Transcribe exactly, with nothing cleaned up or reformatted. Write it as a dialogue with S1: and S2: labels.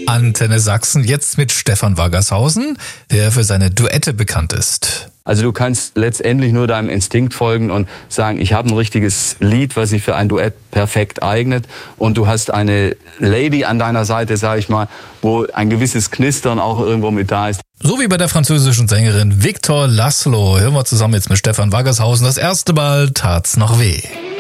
S1: Antenne Sachsen, jetzt mit Stefan Waggershausen, der für seine Duette bekannt ist.
S2: Also du kannst letztendlich nur deinem Instinkt folgen und sagen, ich habe ein richtiges Lied, was sich für ein Duett perfekt eignet. Und du hast eine Lady an deiner Seite, sag ich mal, wo ein gewisses Knistern auch irgendwo mit da ist.
S1: So wie bei der französischen Sängerin Victor Laszlo. Hören wir zusammen jetzt mit Stefan Waggershausen. Das erste Mal tat's noch weh.